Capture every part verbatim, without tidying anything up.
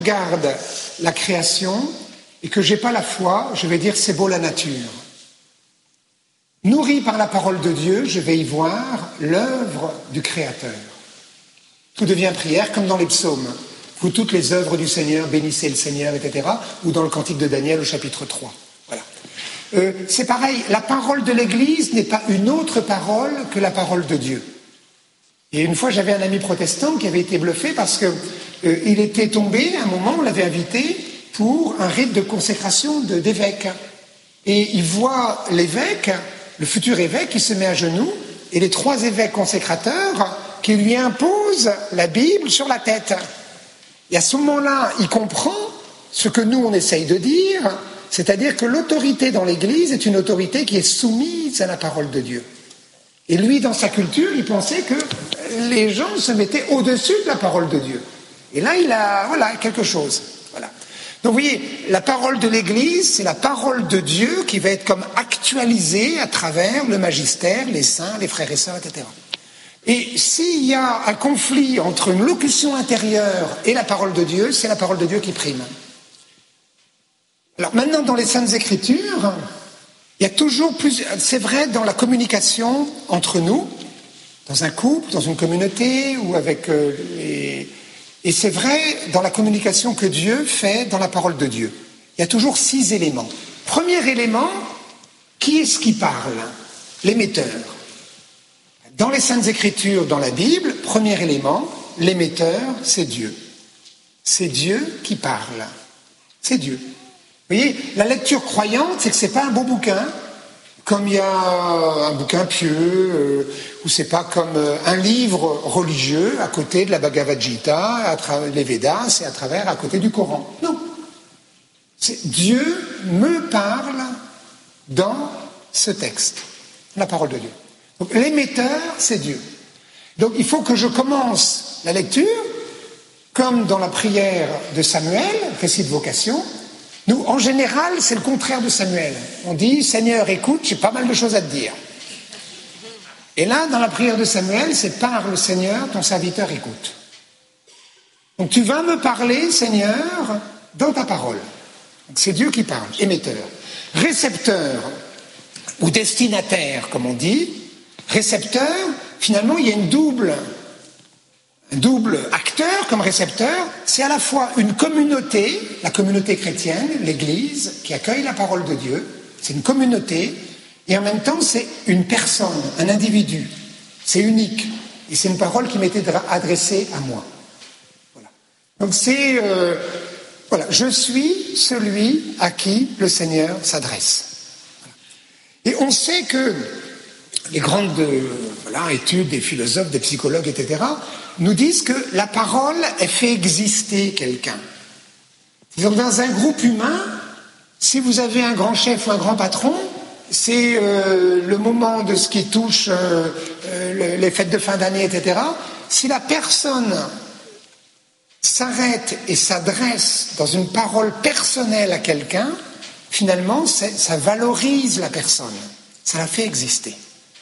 regarde la création et que j'ai pas la foi, je vais dire c'est beau la nature. Nourri par la parole de Dieu, je vais y voir l'œuvre du Créateur. Tout devient prière comme dans les psaumes. Vous toutes les œuvres du Seigneur, bénissez le Seigneur, et cetera. Ou dans le Cantique de Daniel au chapitre trois. Voilà. Euh, c'est pareil, la parole de l'Église n'est pas une autre parole que la parole de Dieu. Et une fois, j'avais un ami protestant qui avait été bluffé parce que euh, il était tombé, à un moment, on l'avait invité pour un rite de consécration de, d'évêque. Et il voit l'évêque, le futur évêque, qui se met à genoux, et les trois évêques consécrateurs qui lui imposent la Bible sur la tête. Et à ce moment-là, il comprend ce que nous, on essaye de dire, c'est-à-dire que l'autorité dans l'Église est une autorité qui est soumise à la parole de Dieu. Et lui, dans sa culture, il pensait que les gens se mettaient au-dessus de la parole de Dieu. Et là, il a, voilà, quelque chose. Voilà. Donc, vous voyez, la parole de l'Église, c'est la parole de Dieu qui va être comme actualisée à travers le magistère, les saints, les frères et sœurs, et cetera. Et s'il y a un conflit entre une locution intérieure et la parole de Dieu, c'est la parole de Dieu qui prime. Alors maintenant, dans les Saintes Écritures, il y a toujours plus, c'est vrai dans la communication entre nous, dans un couple, dans une communauté, ou avec euh, les... Et c'est vrai dans la communication que Dieu fait dans la parole de Dieu. Il y a toujours six éléments. Premier élément, qui est-ce qui parle? L'émetteur. Dans les Saintes Écritures, dans la Bible, premier élément, l'émetteur, c'est Dieu. C'est Dieu qui parle. C'est Dieu. Vous voyez, la lecture croyante, c'est que c'est pas un beau bouquin, comme il y a un bouquin pieux, euh, ou c'est pas comme euh, un livre religieux à côté de la Bhagavad Gita, à travers les Védas et à travers à côté du Coran. Non. C'est Dieu me parle dans ce texte, la parole de Dieu. Donc l'émetteur, c'est Dieu. Donc il faut que je commence la lecture, comme dans la prière de Samuel, récit de vocation. Nous, en général, c'est le contraire de Samuel. On dit, Seigneur, écoute, j'ai pas mal de choses à te dire. Et là, dans la prière de Samuel, c'est parle, Seigneur, ton serviteur écoute. Donc tu vas me parler, Seigneur, dans ta parole. Donc, c'est Dieu qui parle, émetteur. Récepteur, ou destinataire, comme on dit. Récepteur, finalement, il y a une double... Un double acteur comme récepteur, c'est à la fois une communauté, la communauté chrétienne, l'Église, qui accueille la parole de Dieu, c'est une communauté, et en même temps c'est une personne, un individu, c'est unique, et c'est une parole qui m'était adressée à moi. Voilà. Donc c'est, euh, voilà, je suis celui à qui le Seigneur s'adresse. Voilà. Et on sait que les grandes euh, voilà, études des philosophes, des psychologues, et cetera, nous disent que la parole, elle fait exister quelqu'un. Donc, dans un groupe humain, si vous avez un grand chef ou un grand patron, c'est euh, le moment de ce qui touche euh, euh, les fêtes de fin d'année, et cetera. Si la personne s'arrête et s'adresse dans une parole personnelle à quelqu'un, finalement, ça valorise la personne, ça la fait exister.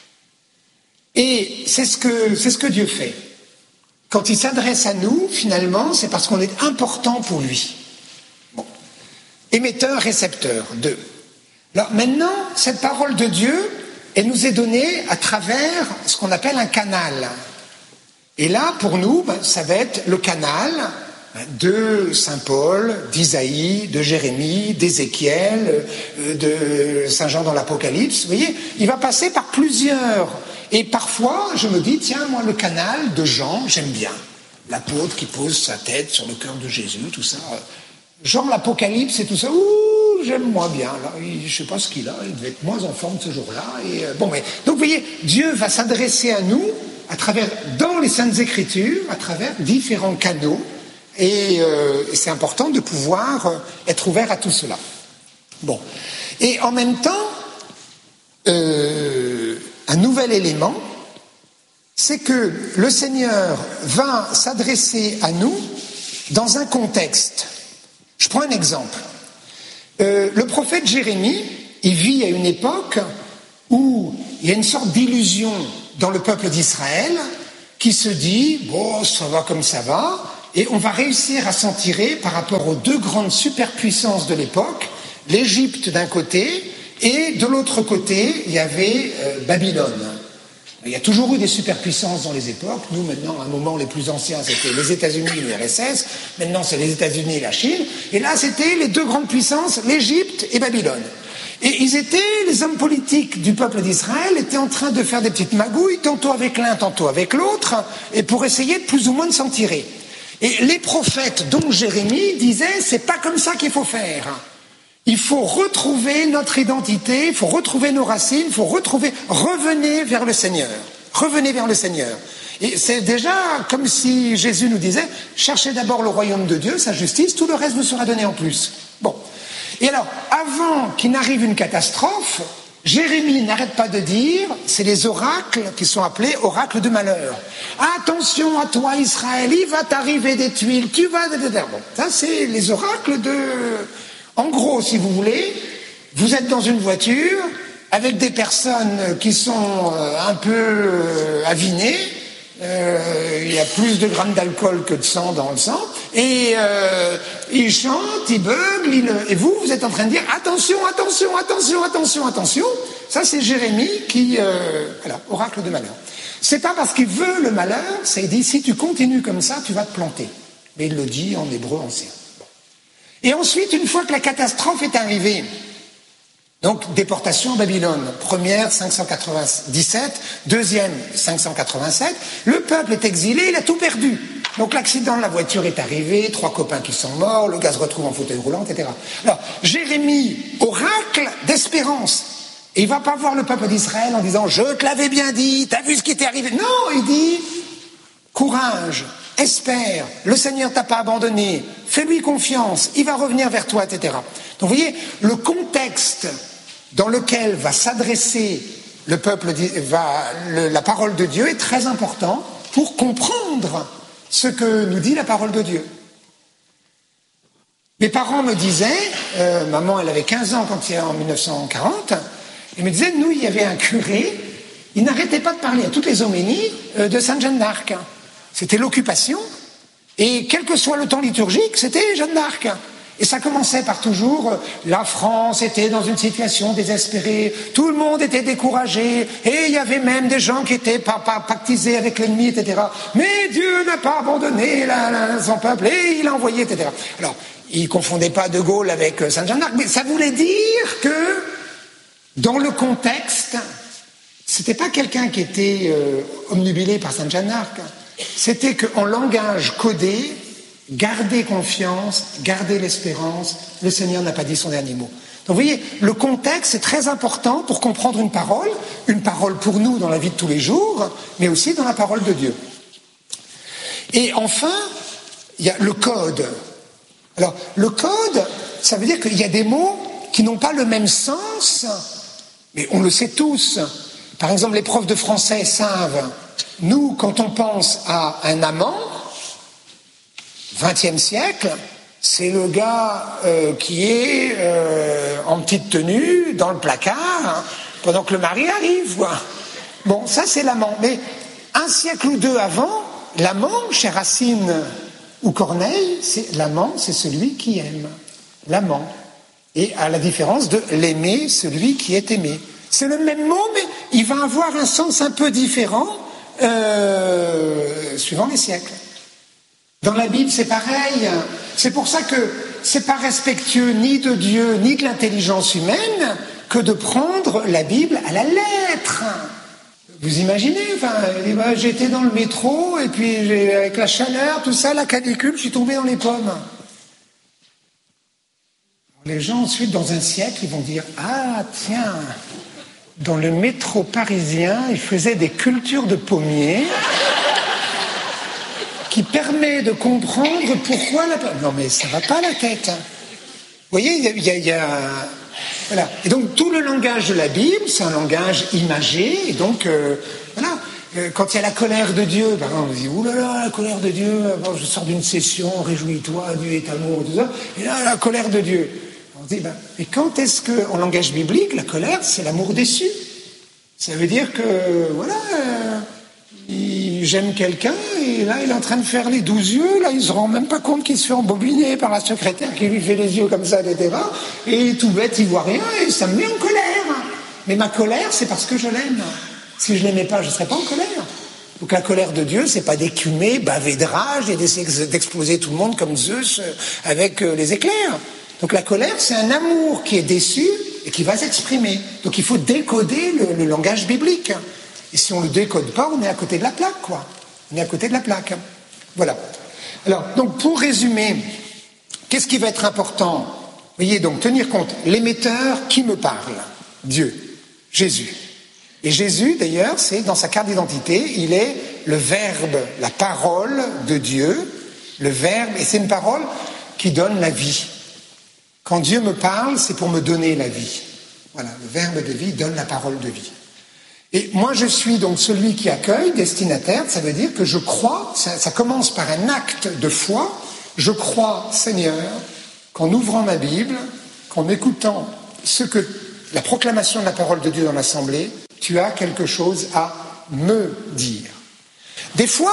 Et c'est ce que, c'est ce que Dieu fait. Quand il s'adresse à nous, finalement, c'est parce qu'on est important pour lui. Bon. Émetteur, récepteur, deux. Alors maintenant, cette parole de Dieu, elle nous est donnée à travers ce qu'on appelle un canal. Et là, pour nous, ben, ça va être le canal de Saint Paul, d'Isaïe, de Jérémie, d'Ézéchiel, de Saint Jean dans l'Apocalypse. Vous voyez, il va passer par plusieurs... Et parfois, je me dis, tiens, moi, le canal de Jean, j'aime bien. L'apôtre qui pose sa tête sur le cœur de Jésus, tout ça. Jean, l'Apocalypse et tout ça, ouh, j'aime moins bien. Là, je ne sais pas ce qu'il a, il devait être moins en forme ce jour-là. Et, euh, bon, mais, donc, vous voyez, Dieu va s'adresser à nous à travers, dans les Saintes Écritures, à travers différents canaux. Et, euh, et c'est important de pouvoir euh, être ouvert à tout cela. Bon. Et en même temps, euh, un nouvel élément, c'est que le Seigneur va s'adresser à nous dans un contexte. Je prends un exemple. Euh, le prophète Jérémie, il vit à une époque où il y a une sorte d'illusion dans le peuple d'Israël qui se dit, bon, ça va comme ça va, et on va réussir à s'en tirer par rapport aux deux grandes superpuissances de l'époque, l'Égypte d'un côté, et de l'autre côté, il y avait euh, Babylone. Il y a toujours eu des superpuissances dans les époques. Nous, maintenant, à un moment, les plus anciens, c'était les États-Unis et l'U R S S. Maintenant, c'est les États-Unis et la Chine. Et là, c'était les deux grandes puissances, l'Égypte et Babylone. Et ils étaient, les hommes politiques du peuple d'Israël étaient en train de faire des petites magouilles, tantôt avec l'un, tantôt avec l'autre, et pour essayer de plus ou moins de s'en tirer. Et les prophètes, dont Jérémie, disaient, c'est pas comme ça qu'il faut faire. Il faut retrouver notre identité, il faut retrouver nos racines, il faut retrouver, revenez vers le Seigneur, revenez vers le Seigneur. Et c'est déjà comme si Jésus nous disait, cherchez d'abord le royaume de Dieu, sa justice, tout le reste vous sera donné en plus. Bon. Et alors, avant qu'il n'arrive une catastrophe, Jérémie n'arrête pas de dire, c'est les oracles qui sont appelés oracles de malheur. Attention à toi Israël, il va t'arriver des tuiles, tu vas... Bon, ça c'est les oracles de... En gros, si vous voulez, vous êtes dans une voiture avec des personnes qui sont un peu avinées, euh, il y a plus de grammes d'alcool que de sang dans le sang, et euh, ils chantent, ils beuglent, ils, et vous, vous êtes en train de dire attention, attention, attention, attention, attention. Ça, c'est Jérémie qui, euh, voilà, oracle de malheur. C'est pas parce qu'il veut le malheur, c'est dit si tu continues comme ça, tu vas te planter. Mais il le dit en hébreu ancien. Et ensuite, une fois que la catastrophe est arrivée, donc déportation à Babylone, première cinq cent quatre-vingt-dix-sept, deuxième cinq cent quatre-vingt-sept, le peuple est exilé, il a tout perdu. Donc l'accident de la voiture est arrivé, trois copains qui sont morts, le gars se retrouve en fauteuil roulant, et cetera. Alors, Jérémie, oracle d'espérance. Et il ne va pas voir le peuple d'Israël en disant « Je te l'avais bien dit, t'as vu ce qui t'est arrivé ?» Non, il dit « Courage, espère, le Seigneur t'a pas abandonné, fais-lui confiance, il va revenir vers toi, et cetera. Donc vous voyez, le contexte dans lequel va s'adresser le peuple, va, le, la parole de Dieu est très important pour comprendre ce que nous dit la parole de Dieu. Mes parents me disaient, euh, maman elle avait quinze ans quand il y a en mille neuf cent quarante, ils me disaient, nous il y avait un curé, il n'arrêtait pas de parler à toutes les homélies euh, de Sainte Jeanne d'Arc. C'était l'occupation, et quel que soit le temps liturgique, c'était Jeanne d'Arc. Et ça commençait par toujours, la France était dans une situation désespérée, tout le monde était découragé, et il y avait même des gens qui étaient pactisés avec l'ennemi, et cetera. Mais Dieu n'a pas abandonné la, la, son peuple, et il a envoyé, et cetera. Alors, il ne confondait pas De Gaulle avec Sainte Jeanne d'Arc, mais ça voulait dire que, dans le contexte, c'était pas quelqu'un qui était euh, omnubilé par Sainte Jeanne d'Arc, c'était qu'en langage codé, gardez confiance, gardez l'espérance, le Seigneur n'a pas dit son dernier mot. Donc vous voyez, le contexte est très important pour comprendre une parole, une parole pour nous dans la vie de tous les jours, mais aussi dans la parole de Dieu. Et enfin, il y a le code. Alors, le code, ça veut dire qu'il y a des mots qui n'ont pas le même sens, mais on le sait tous. Par exemple, les profs de français savent, nous, quand on pense à un amant, vingtième siècle, c'est le gars euh, qui est euh, en petite tenue, dans le placard, hein, pendant que le mari arrive. Quoi. Bon, ça c'est l'amant. Mais un siècle ou deux avant, l'amant, chez Racine ou Corneille, c'est, l'amant, c'est celui qui aime. L'amant. Et à la différence de l'aimer, celui qui est aimé. C'est le même mot, mais il va avoir un sens un peu différent euh, suivant les siècles. Dans la Bible, c'est pareil. C'est pour ça que c'est pas respectueux ni de Dieu, ni de l'intelligence humaine que de prendre la Bible à la lettre. Vous imaginez, enfin, bah, j'étais dans le métro, et puis j'ai, avec la chaleur, tout ça, la canicule, je suis tombé dans les pommes. Les gens, ensuite, dans un siècle, ils vont dire « Ah, tiens, dans le métro parisien, ils faisaient des cultures de pommiers. » qui permet de comprendre pourquoi la... Non mais ça va pas la tête. Hein. Vous voyez, il y a... Il y a, il y a... Voilà. Et donc tout le langage de la Bible, c'est un langage imagé, et donc, euh, voilà, euh, quand il y a la colère de Dieu, ben, on dit, oulala, la colère de Dieu, bon, je sors d'une session, réjouis-toi, Dieu est amour, tout ça, et là, la colère de Dieu. On dit, ben, mais quand est-ce que, en langage biblique, la colère, c'est l'amour déçu. Ça veut dire que, voilà... Euh, Il, j'aime quelqu'un, et là, il est en train de faire les douze yeux, là, il se rend même pas compte qu'il se fait embobiner par la secrétaire qui lui fait les yeux comme ça, et cetera. Et tout bête, il voit rien, et ça me met en colère. Mais ma colère, c'est parce que je l'aime. Si je l'aimais pas, je serais pas en colère. Donc la colère de Dieu, c'est pas d'écumer, baver de rage, et d'essayer d'exploser tout le monde comme Zeus avec les éclairs. Donc la colère, c'est un amour qui est déçu et qui va s'exprimer. Donc il faut décoder le, le langage biblique. Et si on ne le décode pas, on est à côté de la plaque, quoi. On est à côté de la plaque. Voilà. Alors, donc pour résumer, qu'est-ce qui va être important? Vous voyez, donc tenir compte. L'émetteur, qui me parle? Dieu, Jésus. Et Jésus, d'ailleurs, c'est dans sa carte d'identité, il est le Verbe, la parole de Dieu, le Verbe, et c'est une parole qui donne la vie. Quand Dieu me parle, c'est pour me donner la vie. Voilà, le Verbe de vie donne la parole de vie. Et moi, je suis donc celui qui accueille, destinataire, ça veut dire que je crois, ça, ça commence par un acte de foi, je crois, Seigneur, qu'en ouvrant ma Bible, qu'en écoutant ce que, la proclamation de la parole de Dieu dans l'Assemblée, tu as quelque chose à me dire. Des fois,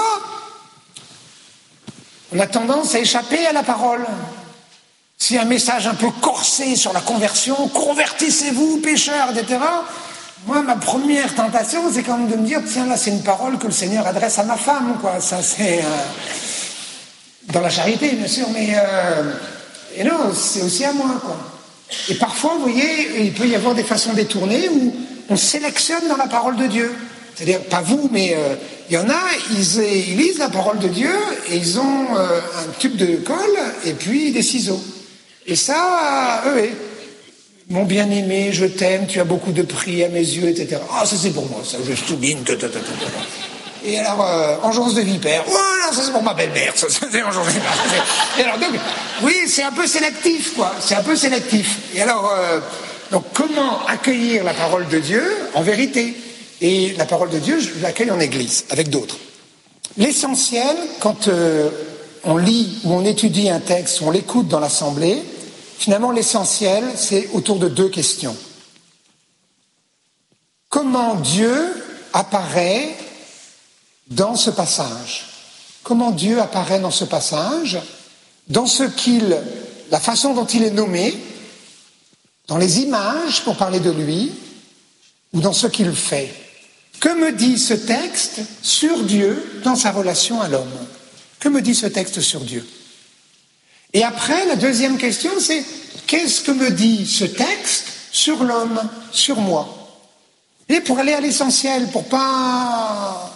on a tendance à échapper à la parole. S'il y a un message un peu corsé sur la conversion, convertissez-vous, pécheurs, et cetera. Moi, ma première tentation, c'est quand même de me dire, tiens, là, c'est une parole que le Seigneur adresse à ma femme, quoi. Ça, c'est euh, dans la charité, bien sûr, mais euh, et non, c'est aussi à moi, quoi. Et parfois, vous voyez, il peut y avoir des façons détournées où on sélectionne dans la parole de Dieu. C'est-à-dire, pas vous, mais euh, il y en a, ils, ils lisent la parole de Dieu et ils ont euh, un tube de colle et puis des ciseaux. Et ça, eux, euh, mon bien-aimé, je t'aime, tu as beaucoup de prix à mes yeux, et cetera. Ah, ça c'est pour moi, ça, je souligne. Et alors, euh, engeance de vipère, oh là, ça c'est pour ma belle-mère, ça, ça c'est engeance de vipère. Et alors, donc, oui, c'est un peu sélectif, quoi, c'est un peu sélectif. Et alors, euh, donc, comment accueillir la parole de Dieu en vérité? Et la parole de Dieu, je l'accueille en église, avec d'autres. L'essentiel, quand euh, on lit ou on étudie un texte, ou on l'écoute dans l'assemblée, finalement, l'essentiel, c'est autour de deux questions. Comment Dieu apparaît dans ce passage? Comment Dieu apparaît dans ce passage? Dans ce qu'il, la façon dont il est nommé, dans les images pour parler de lui, ou dans ce qu'il fait. Que me dit ce texte sur Dieu dans sa relation à l'homme? Que me dit ce texte sur Dieu? Et après, la deuxième question, c'est qu'est-ce que me dit ce texte sur l'homme, sur moi? Et pour aller à l'essentiel, pour pas...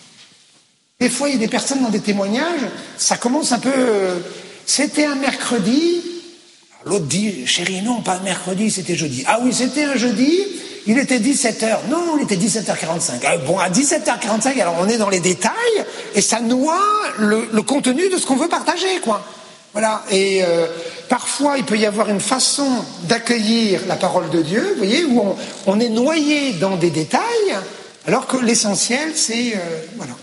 Des fois, il y a des personnes dans des témoignages, ça commence un peu... C'était un mercredi, l'autre dit, chérie, non, pas un mercredi, c'était jeudi. Ah oui, c'était un jeudi, il était dix-sept heures. Non, il était dix-sept heures quarante-cinq. Ah, bon, à dix-sept heures quarante-cinq, alors on est dans les détails, et ça noie le, le contenu de ce qu'on veut partager, quoi. Voilà, et euh, parfois il peut y avoir une façon d'accueillir la parole de Dieu, vous voyez, où on, on est noyé dans des détails, alors que l'essentiel, c'est, euh, voilà.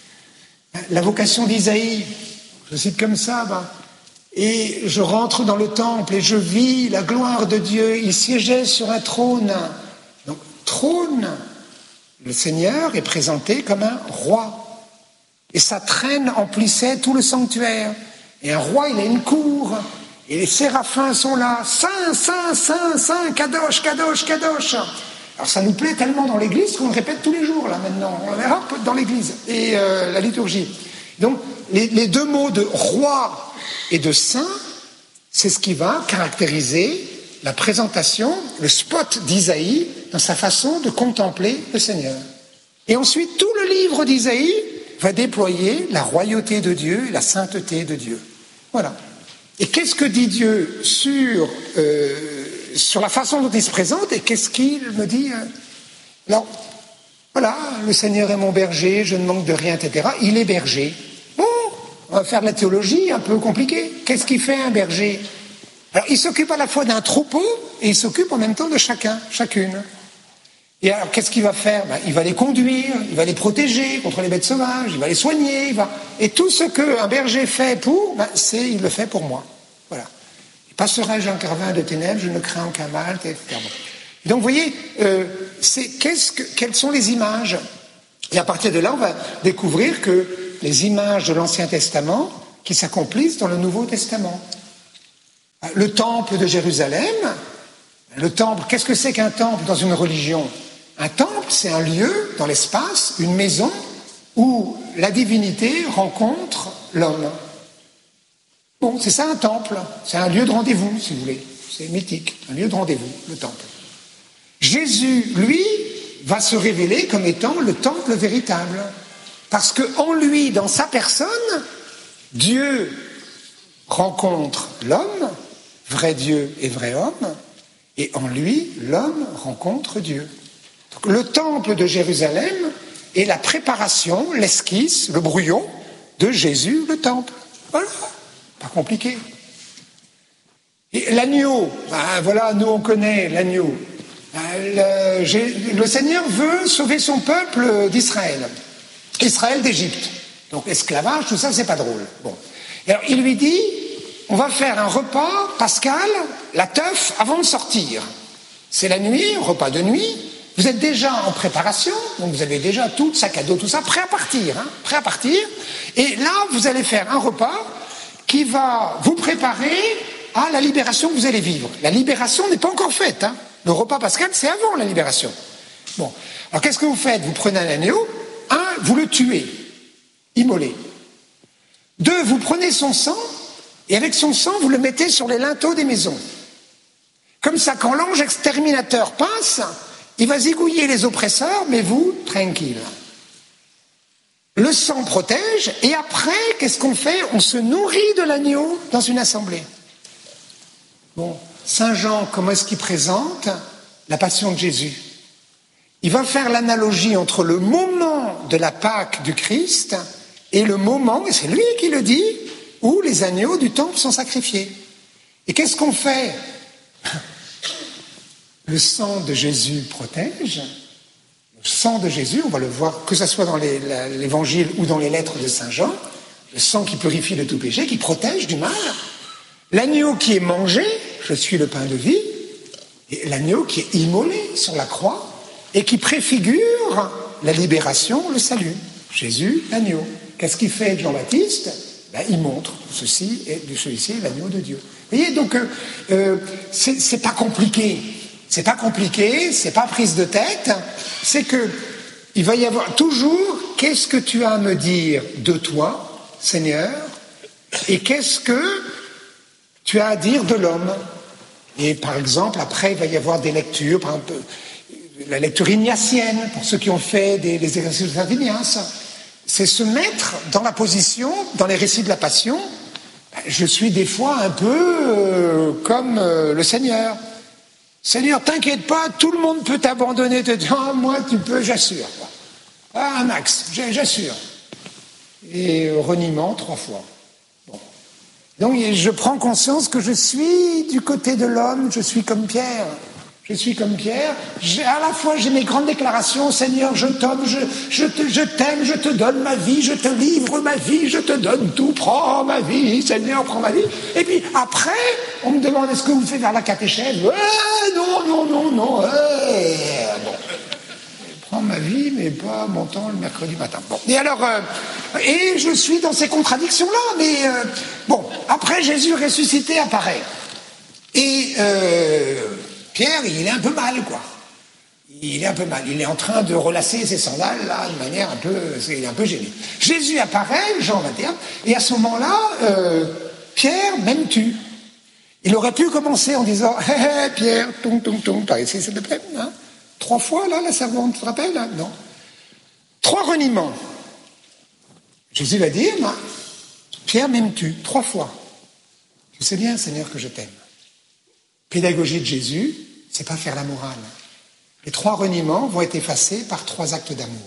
La vocation d'Isaïe, je cite comme ça, ben, et je rentre dans le temple et je vis la gloire de Dieu, il siégeait sur un trône. Donc, trône, le Seigneur est présenté comme un roi, et sa traîne emplissait tout le sanctuaire. Et un roi, il a une cour, et les séraphins sont là, Saint, Saint, Saint, Saint, Kadosh, Kadosh, Kadosh. Alors ça nous plaît tellement dans l'église qu'on le répète tous les jours, là, maintenant. On le verra dans l'église, et euh, la liturgie. Donc, les, les deux mots de roi et de saint, c'est ce qui va caractériser la présentation, le spot d'Isaïe, dans sa façon de contempler le Seigneur. Et ensuite, tout le livre d'Isaïe va déployer la royauté de Dieu et la sainteté de Dieu. Voilà. Et qu'est-ce que dit Dieu sur, euh, sur la façon dont il se présente et qu'est-ce qu'il me dit euh... Alors, voilà, le Seigneur est mon berger, je ne manque de rien, et cetera. Il est berger. Bon, on va faire de la théologie un peu compliquée. Qu'est-ce qu'il fait un berger? Alors, il s'occupe à la fois d'un troupeau et il s'occupe en même temps de chacun, chacune. Et alors, qu'est-ce qu'il va faire? Ben, il va les conduire, il va les protéger contre les bêtes sauvages, il va les soigner, il va... et tout ce qu'un berger fait pour, ben, c'est, il le fait pour moi. Voilà. Passerai-je un carvin de ténèbres, je ne crains aucun mal, et cetera. Donc, vous voyez, euh, c'est, qu'est-ce que, quelles sont les images? Et à partir de là, on va découvrir que les images de l'Ancien Testament qui s'accomplissent dans le Nouveau Testament. Le temple de Jérusalem, le temple, qu'est-ce que c'est qu'un temple dans une religion? Un temple, c'est un lieu dans l'espace, une maison où la divinité rencontre l'homme. Bon, c'est ça un temple, c'est un lieu de rendez-vous, si vous voulez. C'est mythique, un lieu de rendez-vous, le temple. Jésus, lui, va se révéler comme étant le temple véritable. Parce qu'en lui, dans sa personne, Dieu rencontre l'homme, vrai Dieu et vrai homme, et en lui, l'homme rencontre Dieu. Donc, le temple de Jérusalem est la préparation, l'esquisse, le brouillon de Jésus, le temple. Voilà, pas compliqué. Et l'agneau, ben voilà, nous on connaît l'agneau. Le, le Seigneur veut sauver son peuple d'Israël, Israël d'Égypte. Donc esclavage, tout ça, c'est pas drôle. Bon. Et alors il lui dit, on va faire un repas pascal, la teuf, avant de sortir. C'est la nuit, repas de nuit. Vous êtes déjà en préparation, donc vous avez déjà tout, sac à dos, tout ça, prêt à partir, hein, prêt à partir. Et là, vous allez faire un repas qui va vous préparer à la libération que vous allez vivre. La libération n'est pas encore faite, hein. Le repas pascal, c'est avant la libération. Bon. Alors, qu'est-ce que vous faites? Vous prenez un agneau. Un, vous le tuez. Immolé. Deux, vous prenez son sang, et avec son sang, vous le mettez sur les linteaux des maisons. Comme ça, quand l'ange exterminateur passe, il va zigouiller les oppresseurs, mais vous, tranquille. Le sang protège, et après, qu'est-ce qu'on fait? On se nourrit de l'agneau dans une assemblée. Bon. Saint Jean, comment est-ce qu'il présente la passion de Jésus? Il va faire l'analogie entre le moment de la Pâque du Christ et le moment, et c'est lui qui le dit, où les agneaux du temple sont sacrifiés. Et qu'est-ce qu'on fait? Le sang de Jésus protège. Le sang de Jésus, on va le voir, que ce soit dans les, la, l'évangile ou dans les lettres de Saint Jean, le sang qui purifie de tout péché, qui protège du mal. L'agneau qui est mangé, je suis le pain de vie, et l'agneau qui est immolé sur la croix et qui préfigure la libération, le salut. Jésus, l'agneau. Qu'est-ce qu'il fait Jean-Baptiste? Ben, il montre ceci et celui-ci est l'agneau de Dieu. Vous voyez, donc euh, euh, c'est, c'est pas compliqué. C'est pas compliqué, c'est pas prise de tête. C'est que il va y avoir toujours qu'est-ce que tu as à me dire de toi, Seigneur, et qu'est-ce que tu as à dire de l'homme. Et par exemple, après, il va y avoir des lectures, par exemple, la lecture ignatienne, pour ceux qui ont fait des, des exercices de Saint Ignace. C'est se mettre dans la position, dans les récits de la Passion, je suis des fois un peu euh, comme euh, le Seigneur. Seigneur, t'inquiète pas, tout le monde peut t'abandonner, te dire, ah, moi tu peux, j'assure. Ah, Max, j'assure. Et euh, reniement trois fois. Donc je prends conscience que je suis du côté de l'homme, je suis comme Pierre. Je suis comme Pierre. J'ai, à la fois j'ai mes grandes déclarations, Seigneur, je t'aime, je, je, te, je t'aime, je te donne ma vie, je te livre ma vie, je te donne tout, prends ma vie, Seigneur, prends ma vie. Et puis après, on me demande est-ce que vous faites vers la catéchèse? Eh, non, non, non, non. Eh, bon. Prends ma vie, mais pas mon temps le mercredi matin. Bon. Et alors, euh, et je suis dans ces contradictions-là, mais euh, bon, après Jésus ressuscité apparaît. Et euh, Pierre, il est un peu mal, quoi. Il est un peu mal. Il est en train de relasser ses sandales, là, de manière un peu... Il est un peu gêné. Jésus apparaît, Jean vingt et un, et à ce moment-là, euh, Pierre, m'aimes-tu? Il aurait pu commencer en disant hé, hé, Pierre, tong, tong, tong, par ici, s'il te plaît, hein? Trois fois, là, la servante, tu te rappelles, hein? Non. Trois reniements. Jésus va dire, moi, Pierre, m'aimes-tu? Trois fois. Tu sais bien, Seigneur, que je t'aime. Pédagogie de Jésus, c'est pas faire la morale. Les trois reniements vont être effacés par trois actes d'amour.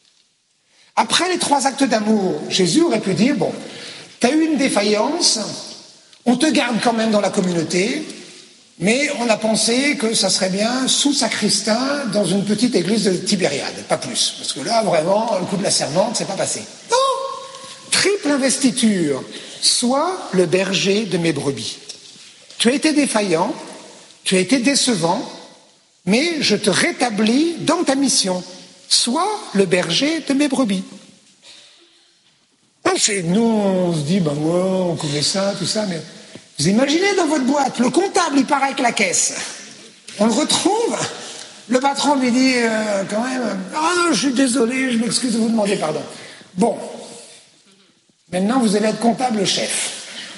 Après les trois actes d'amour, Jésus aurait pu dire, bon, tu as eu une défaillance, on te garde quand même dans la communauté, mais on a pensé que ça serait bien sous sacristain dans une petite église de Tibériade, pas plus. Parce que là, vraiment, le coup de la servante, c'est pas passé. Non! Triple investiture. Sois le berger de mes brebis. Tu as été défaillant, tu as été décevant, mais je te rétablis dans ta mission. sois le berger de mes brebis. C'est, nous, on se dit, ben ouais, on connaît ça, tout ça, mais vous imaginez dans votre boîte, le comptable, il part avec la caisse. On le retrouve, le patron lui dit, euh, quand même, ah non, je suis désolé, je m'excuse de vous demander pardon. Bon, maintenant vous allez être comptable chef.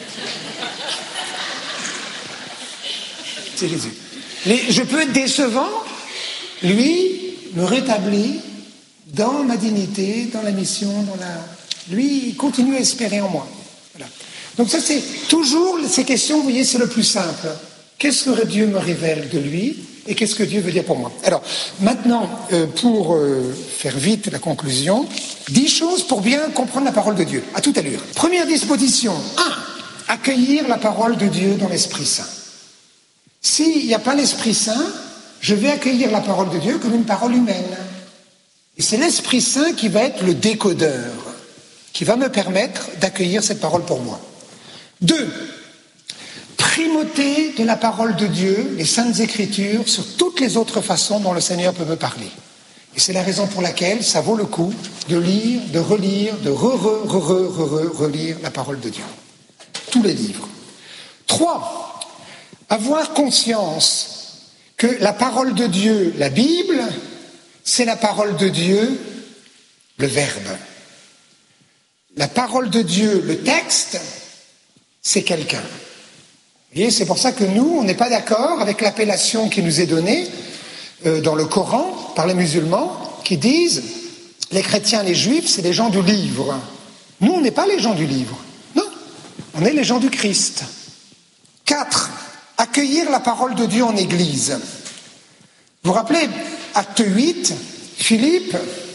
C'est Jésus. Les, je peux être décevant, lui me rétablit dans ma dignité, dans la mission, dans la... Lui, il continue à espérer en moi. Voilà. Donc ça, c'est toujours ces questions, vous voyez, c'est le plus simple. Qu'est-ce que Dieu me révèle de lui et qu'est-ce que Dieu veut dire pour moi? Alors, maintenant, euh, pour euh, faire vite la conclusion, dix choses pour bien comprendre la parole de Dieu, à toute allure. Première disposition, un, accueillir la parole de Dieu dans l'Esprit Saint. S'il n'y a pas l'Esprit Saint, je vais accueillir la parole de Dieu comme une parole humaine. Et c'est l'Esprit Saint qui va être le décodeur, qui va me permettre d'accueillir cette parole pour moi. Deux, primauté de la parole de Dieu, les Saintes Écritures, sur toutes les autres façons dont le Seigneur peut me parler. Et c'est la raison pour laquelle ça vaut le coup de lire, de relire, de re-re-re-re-re-relire la parole de Dieu. Tous les livres. Trois, avoir conscience que la parole de Dieu, la Bible, c'est la parole de Dieu, le Verbe. La parole de Dieu, le texte, c'est quelqu'un. Vous voyez, c'est pour ça que nous, on n'est pas d'accord avec l'appellation qui nous est donnée euh, dans le Coran par les musulmans qui disent les chrétiens, les juifs, c'est les gens du livre. Nous, on n'est pas les gens du livre. Non, on est les gens du Christ. Quatre, accueillir la parole de Dieu en Église. Vous vous rappelez, acte huit, Philippe,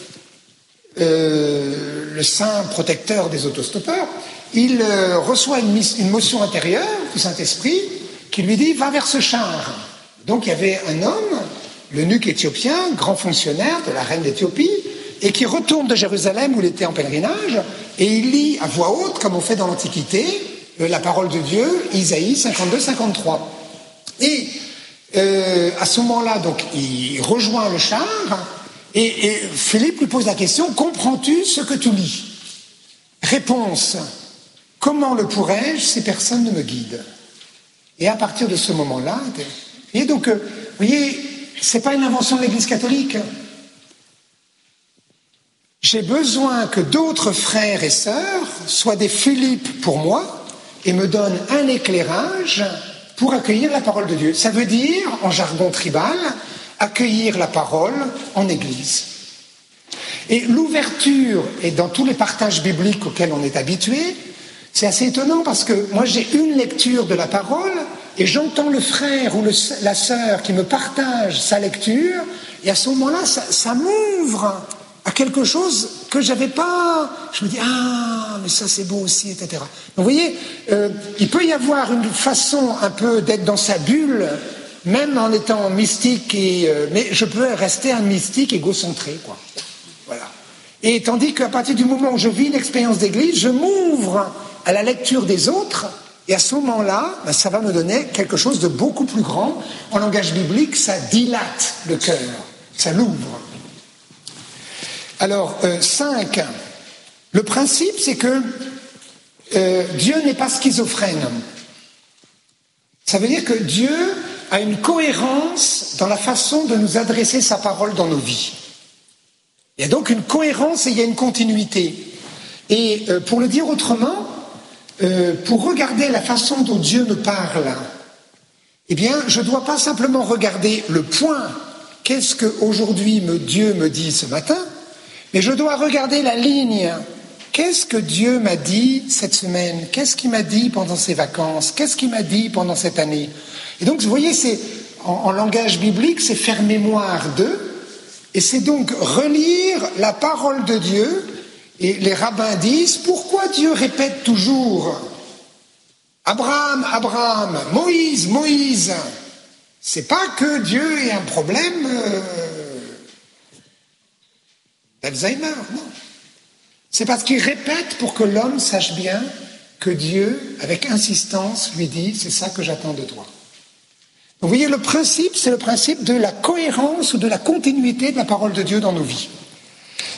euh, le saint protecteur des autostoppeurs, il euh, reçoit une, une motion intérieure du Saint-Esprit qui lui dit « va vers ce char ». Donc il y avait un homme, l'eunuque éthiopien, grand fonctionnaire de la reine d'Éthiopie, et qui retourne de Jérusalem où il était en pèlerinage, et il lit à voix haute, comme on fait dans l'Antiquité, euh, la parole de Dieu, Isaïe cinquante-deux cinquante-trois. Et euh, à ce moment-là, donc, il rejoint le char, et, et Philippe lui pose la question « comprends-tu ce que tu lis ?» Réponse « comment le pourrais-je si personne ne me guide ?» Et à partir de ce moment-là, et donc, euh, vous voyez, c'est pas une invention de l'Église catholique. J'ai besoin que d'autres frères et sœurs soient des Philippe pour moi et me donnent un éclairage pour accueillir la parole de Dieu. Ça veut dire, en jargon tribal, accueillir la parole en Église. Et l'ouverture, et dans tous les partages bibliques auxquels on est habitué, c'est assez étonnant parce que moi j'ai une lecture de la parole et j'entends le frère ou le, la sœur qui me partage sa lecture et à ce moment-là ça, ça m'ouvre à quelque chose que j'avais pas. Je me dis ah mais ça c'est beau aussi, et cetera. Donc vous voyez, euh, il peut y avoir une façon un peu d'être dans sa bulle, même en étant mystique et euh, mais je peux rester un mystique égocentré quoi. Voilà. Et tandis qu'à partir du moment où je vis l'expérience d'église, je m'ouvre à la lecture des autres, et à ce moment-là, ben, ça va me donner quelque chose de beaucoup plus grand. En langage biblique, ça dilate le cœur, ça l'ouvre. Alors, euh, cinq, le principe, c'est que euh, Dieu n'est pas schizophrène. Ça veut dire que Dieu a une cohérence dans la façon de nous adresser sa parole dans nos vies. Il y a donc une cohérence et il y a une continuité. Et euh, pour le dire autrement, euh, pour regarder la façon dont Dieu me parle, eh bien, je ne dois pas simplement regarder le point, qu'est-ce qu'aujourd'hui me, Dieu me dit ce matin, mais je dois regarder la ligne, qu'est-ce que Dieu m'a dit cette semaine, qu'est-ce qu'il m'a dit pendant ses vacances, qu'est-ce qu'il m'a dit pendant cette année. Et donc, vous voyez, c'est, en, en langage biblique, c'est faire mémoire d'eux, et c'est donc relire la parole de Dieu. Et les rabbins disent, pourquoi Dieu répète toujours Abraham, Abraham, Moïse, Moïse? C'est pas que Dieu ait un problème euh, d'Alzheimer, non. C'est parce qu'il répète pour que l'homme sache bien que Dieu, avec insistance, lui dit, c'est ça que j'attends de toi. Donc vous voyez, le principe, c'est le principe de la cohérence ou de la continuité de la parole de Dieu dans nos vies.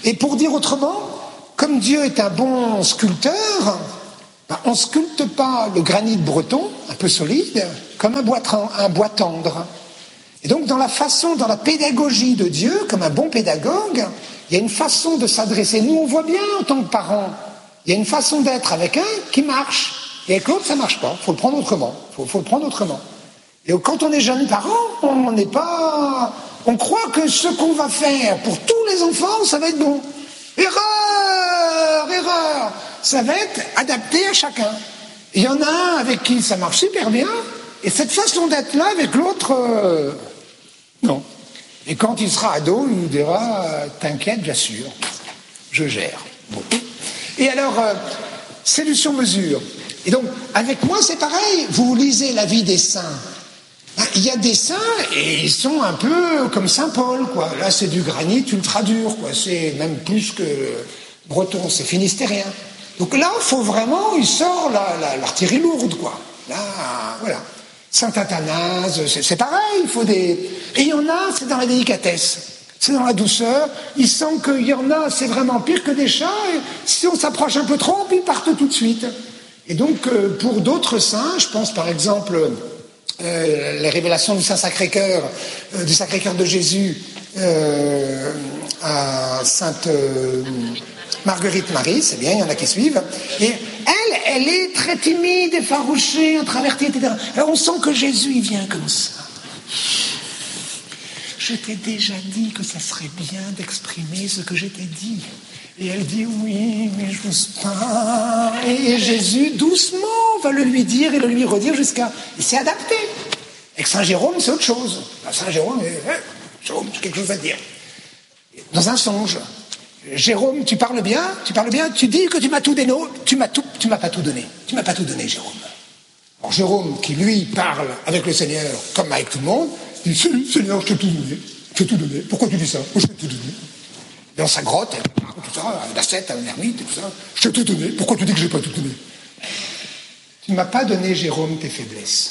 Et pour dire autrement, comme Dieu est un bon sculpteur, ben on ne sculpte pas le granit breton, un peu solide, comme un bois, un bois tendre. Et donc dans la façon, dans la pédagogie de Dieu, comme un bon pédagogue, il y a une façon de s'adresser. Nous, on voit bien en tant que parents, il y a une façon d'être avec un qui marche, et avec l'autre, ça ne marche pas. Il faut le prendre autrement. Il faut, faut le prendre autrement. Et quand on est jeune parent, on n'est pas... On croit que ce qu'on va faire pour tous les enfants, ça va être bon. Erreur, erreur. Ça va être adapté à chacun. Il y en a un avec qui ça marche super bien, et cette façon d'être là avec l'autre, euh, non. Et quand il sera ado, il nous dira euh, « T'inquiète, j'assure, je gère. » Bon. Et alors, euh, c'est du sur-mesure. Et donc, avec moi, c'est pareil. Vous lisez la vie des saints. Il y a des saints et ils sont un peu comme Saint Paul, quoi. Là, c'est du granit ultra dur, quoi. C'est même plus que breton, c'est finistérien. Donc là, il faut vraiment, il sort la, la, l'artillerie lourde, quoi. Là, voilà. Saint Athanase, c'est, c'est pareil, il faut des... Et il y en a, c'est dans la délicatesse, c'est dans la douceur. Il sent qu'il y en a, c'est vraiment pire que des chats. Et si on s'approche un peu trop, ils partent tout de suite. Et donc, euh, pour d'autres saints, je pense par exemple... Euh, les révélations du Saint-Sacré-Cœur, euh, du Sacré-Cœur de Jésus euh, à Sainte euh, Marguerite Marie, c'est bien, il y en a qui suivent. Et elle, elle est très timide, effarouchée, introvertie, et cetera. Alors on sent que Jésus, il vient comme ça. Je t'ai déjà dit que ça serait bien d'exprimer ce que je t'ai dit. Et elle dit oui, mais je n'ose pas. Et Jésus, doucement, va le lui dire et le lui redire jusqu'à... Il s'est adapté. Avec Saint Jérôme, c'est autre chose. Saint Jérôme, eh, Jérôme, tu as quelque chose à dire. Dans un songe, Jérôme, tu parles bien, tu parles bien, tu dis que tu m'as tout donné, tu m'as tout, tu m'as pas tout donné. Tu m'as pas tout donné, Jérôme. Alors Jérôme, qui lui parle avec le Seigneur, comme avec tout le monde, dit Seigneur, je t'ai tout donné. Je t'ai tout donné. Pourquoi tu dis ça? Moi, je t'ai tout donné. Dans sa grotte, tout ça, à l'ascète, à l'ermite, et tout ça. Je t'ai tout donné. Pourquoi tu dis que je n'ai pas tout donné? Tu ne m'as pas donné, Jérôme, tes faiblesses.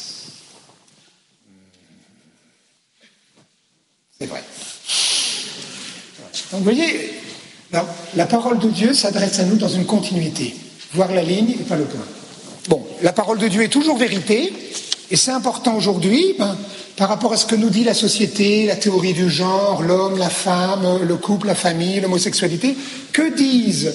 C'est vrai. Donc, vous voyez, non, la parole de Dieu s'adresse à nous dans une continuité. Voir la ligne et pas le point. Bon, la parole de Dieu est toujours vérité, et c'est important aujourd'hui, ben, par rapport à ce que nous dit la société, la théorie du genre, l'homme, la femme, le couple, la famille, l'homosexualité. Que disent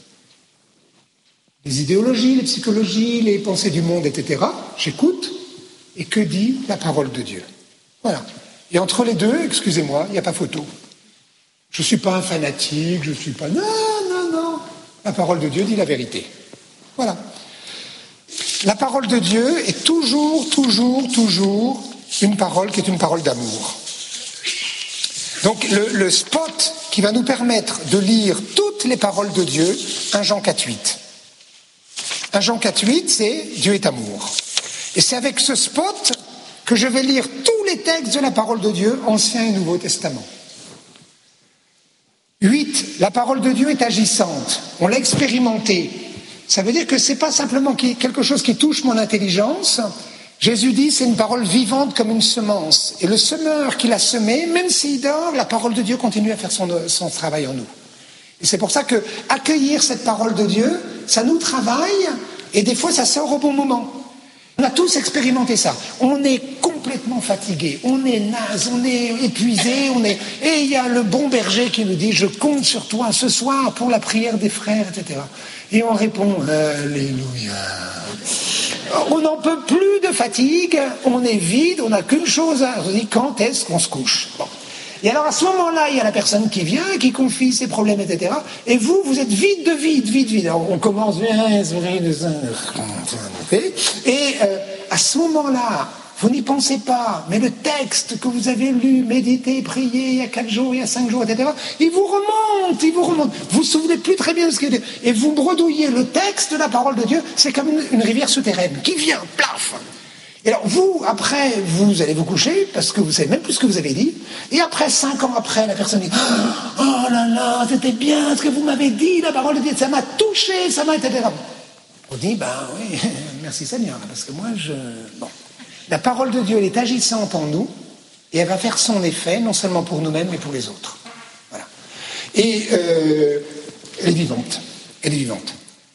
les idéologies, les psychologies, les pensées du monde, et cetera. J'écoute. Et que dit la parole de Dieu? Voilà. Et entre les deux, excusez-moi, il n'y a pas photo. Je ne suis pas un fanatique, je ne suis pas... Non, non, non. La parole de Dieu dit la vérité. Voilà. La parole de Dieu est toujours, toujours, toujours une parole qui est une parole d'amour. Donc le, le spot qui va nous permettre de lire toutes les paroles de Dieu, un Jean quatre huit. un Jean quatre huit, c'est Dieu est amour. Et c'est avec ce spot que je vais lire tous les textes de la parole de Dieu, Ancien et Nouveau Testament. huit. La parole de Dieu est agissante. On l'a expérimenté. Ça veut dire que ce n'est pas simplement quelque chose qui touche mon intelligence. Jésus dit c'est une parole vivante comme une semence. Et le semeur qui l'a semé, même s'il dort, la parole de Dieu continue à faire son, son travail en nous. Et c'est pour ça que accueillir cette parole de Dieu, ça nous travaille et des fois ça sort au bon moment. On a tous expérimenté ça. On est complètement fatigué, on est naze, on est épuisé, on est... et il y a le bon berger qui nous dit je compte sur toi ce soir pour la prière des frères, et cetera. Et on répond Alléluia. On n'en peut plus de fatigue, on est vide, on n'a qu'une chose à se dire, quand est-ce qu'on se couche? Bon. Et alors à ce moment-là, il y a la personne qui vient, qui confie ses problèmes, et cetera. Et vous, vous êtes vide de vide, vide, vide. Alors on commence, et euh, à ce moment-là, vous n'y pensez pas, mais le texte que vous avez lu, médité, prié il y a quatre jours, il y a cinq jours, et cetera, il vous remonte, il vous remonte. Vous ne vous souvenez plus très bien de ce qu'il dit. Et vous bredouillez le texte de la parole de Dieu, c'est comme une, une rivière souterraine qui vient, plaf. Et alors vous, après, vous allez vous coucher, parce que vous savez même plus ce que vous avez dit, et après, cinq ans après, la personne dit « Oh là là, c'était bien ce que vous m'avez dit, la parole de Dieu, ça m'a touché, ça m'a été... » On dit « Ben oui, merci Seigneur, parce que moi, je... » Bon. La parole de Dieu, elle est agissante en nous, et elle va faire son effet, non seulement pour nous-mêmes, mais pour les autres. Voilà. Et euh, elle est vivante. Elle est vivante.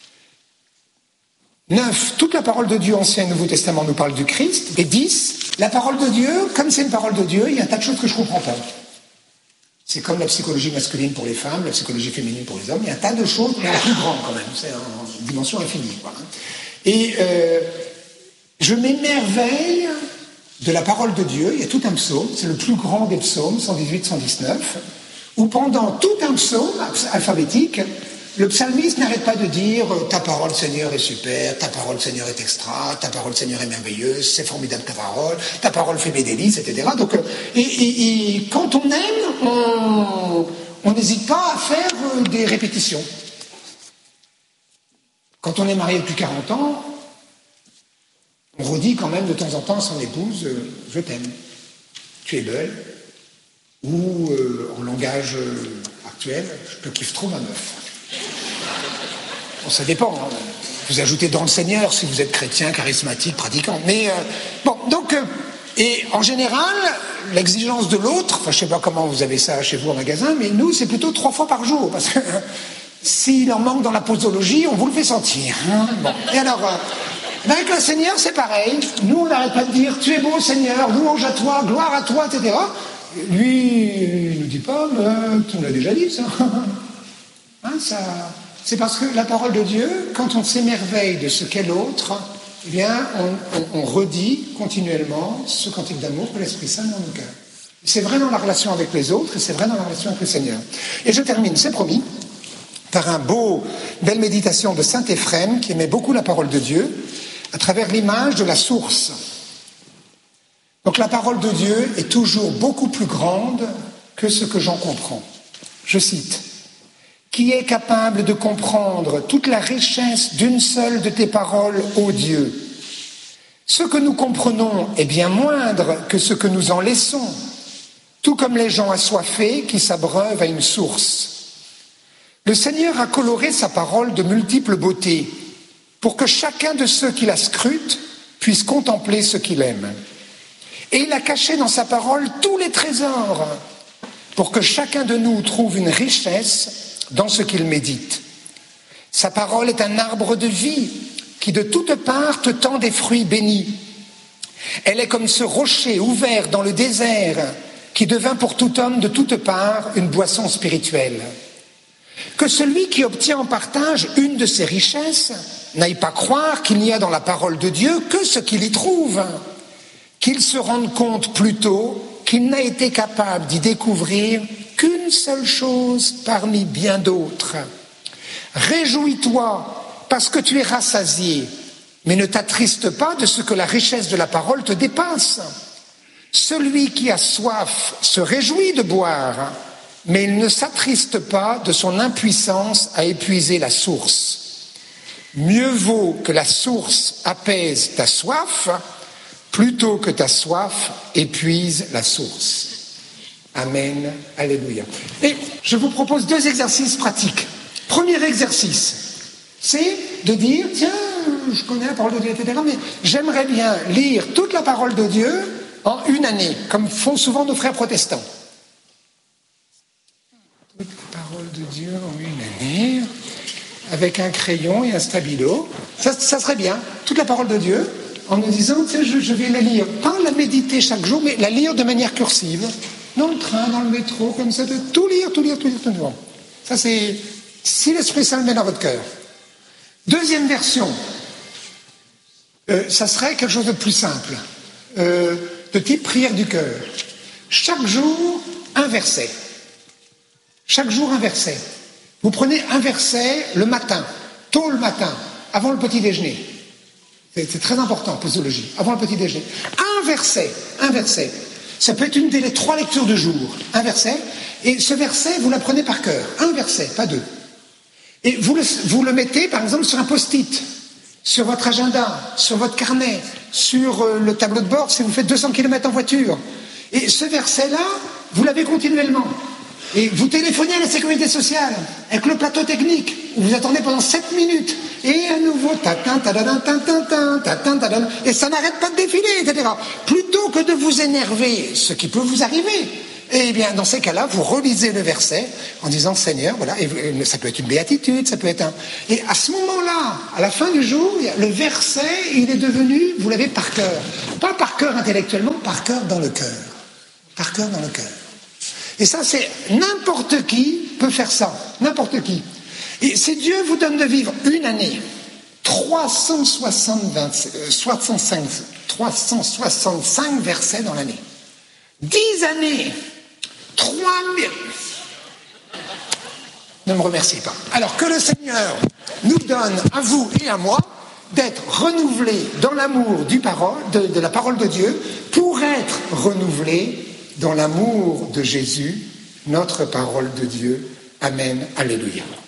Neuf, toute la parole de Dieu, Ancien et Nouveau Testament, nous parle du Christ. Et dix, la parole de Dieu, comme c'est une parole de Dieu, il y a un tas de choses que je ne comprends pas. C'est comme la psychologie masculine pour les femmes, la psychologie féminine pour les hommes. Il y a un tas de choses, mais la plus grande quand même. C'est en dimension infinie. Quoi. Et euh, je m'émerveille de la parole de Dieu. Il y a tout un psaume, c'est le plus grand des psaumes, cent dix-huit cent dix-neuf, où pendant tout un psaume alphabétique, le psalmiste n'arrête pas de dire « Ta parole, Seigneur, est super, ta parole, Seigneur, est extra, ta parole, Seigneur, est merveilleuse, c'est formidable ta parole, ta parole fait mes délices, et cetera » Donc, et, et, et quand on aime, on n'hésite pas à faire des répétitions. Quand on est marié depuis quarante ans, on redit quand même de temps en temps à son épouse « Je t'aime, tu es belle » ou euh, en langage actuel « Je te kiffe trop ma meuf ». Bon, ça dépend. Hein. Vous ajoutez dans le Seigneur si vous êtes chrétien, charismatique, pratiquant. Mais euh, bon, donc, euh, et en général, l'exigence de l'autre, enfin, je ne sais pas comment vous avez ça chez vous en magasin, mais nous, c'est plutôt trois fois par jour, parce que euh, s'il en manque dans la posologie, on vous le fait sentir. Hein. Bon. Et alors, euh, avec le Seigneur, c'est pareil. Nous, on n'arrête pas de dire, tu es beau, Seigneur, louange à toi, gloire à toi, et cetera. Lui, il ne nous dit pas, mais tu nous l'as déjà dit, ça. Hein, ça. C'est parce que la parole de Dieu, quand on s'émerveille de ce qu'est l'autre, eh bien, on, on, on redit continuellement ce cantique d'amour que l'Esprit Saint met dans nos cœurs. C'est vrai dans la relation avec les autres et c'est vrai dans la relation avec le Seigneur. Et je termine, c'est promis, par un beau, belle méditation de saint Éphrem qui aimait beaucoup la parole de Dieu à travers l'image de la source. Donc la parole de Dieu est toujours beaucoup plus grande que ce que j'en comprends. Je cite. Qui est capable de comprendre toute la richesse d'une seule de tes paroles, ô Dieu? Ce que nous comprenons est bien moindre que ce que nous en laissons, tout comme les gens assoiffés qui s'abreuvent à une source. Le Seigneur a coloré sa parole de multiples beautés, pour que chacun de ceux qui la scrutent puisse contempler ce qu'il aime. Et il a caché dans sa parole tous les trésors, pour que chacun de nous trouve une richesse dans ce qu'il médite. Sa parole est un arbre de vie qui de toutes parts te tend des fruits bénis. Elle est comme ce rocher ouvert dans le désert qui devint pour tout homme de toutes parts une boisson spirituelle. Que celui qui obtient en partage une de ces richesses n'aille pas croire qu'il n'y a dans la parole de Dieu que ce qu'il y trouve, qu'il se rende compte plutôt qu'il n'a été capable d'y découvrir qu'une seule chose parmi bien d'autres. Réjouis-toi parce que tu es rassasié, mais ne t'attriste pas de ce que la richesse de la parole te dépasse. Celui qui a soif se réjouit de boire, mais il ne s'attriste pas de son impuissance à épuiser la source. Mieux vaut que la source apaise ta soif, plutôt que ta soif épuise la source. Amen, alléluia. Et je vous propose deux exercices pratiques. Premier exercice, c'est de dire, tiens, je connais la parole de Dieu, et cetera, mais j'aimerais bien lire toute la parole de Dieu en une année, comme font souvent nos frères protestants. Toute la parole de Dieu en une année, avec un crayon et un stabilo. Ça, ça serait bien, toute la parole de Dieu, en nous disant, tiens, je, je vais la lire, pas la méditer chaque jour, mais la lire de manière cursive, dans le train, dans le métro, comme ça, de tout lire, tout lire, tout lire, tout lire. Ça, c'est si l'Esprit Saint le met dans votre cœur. Deuxième version, euh, ça serait quelque chose de plus simple, euh, de type prière du cœur. Chaque jour, un verset. Chaque jour, un verset. Vous prenez un verset le matin, tôt le matin, avant le petit déjeuner. C'est, c'est très important, posologie, avant le petit déjeuner. Un verset, un verset. Ça peut être une des trois lectures du jour, un verset, et ce verset, vous l'apprenez par cœur, un verset, pas deux. Et vous le, vous le mettez, par exemple, sur un post-it, sur votre agenda, sur votre carnet, sur euh, le tableau de bord, si vous faites deux cents kilomètres en voiture. Et ce verset-là, vous l'avez continuellement. Et vous téléphonez à la sécurité sociale, avec le plateau technique, où vous attendez pendant sept minutes, et à nouveau, tatin, tadadin, tatin, tatin, tadadin, et ça n'arrête pas de défiler, et cetera. Plutôt que de vous énerver, ce qui peut vous arriver, Eh bien, dans ces cas-là, vous relisez le verset en disant Seigneur, voilà, et ça peut être une béatitude, ça peut être un... Et à ce moment-là, à la fin du jour, le verset, il est devenu, vous l'avez par cœur. Pas par cœur intellectuellement, par cœur dans le cœur. Par cœur dans le cœur. Et ça, c'est n'importe qui peut faire ça. N'importe qui. Et si Dieu vous donne de vivre une année, trois cent soixante-cinq versets dans l'année, dix années, trois mille... Ne me remerciez pas. Alors que le Seigneur nous donne à vous et à moi d'être renouvelés dans l'amour du parole, de, de la parole de Dieu pour être renouvelés dans l'amour de Jésus, notre parole de Dieu. Amen. Alléluia.